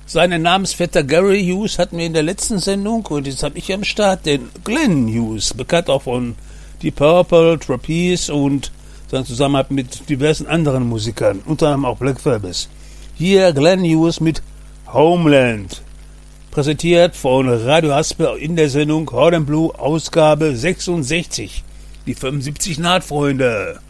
Seinen Namensvetter Gary Hughes hatten wir in der letzten Sendung und jetzt habe ich am Start den Glenn Hughes, bekannt auch von Deep Purple, Trapeze und seinen Zusammenhang mit diversen anderen Musikern, unter anderem auch Black Sabbath. Hier Glenn Hughes mit Homeland, präsentiert von Radio Haspe in der Sendung Hard and Blue Ausgabe 66. Die 75 naht, Freunde.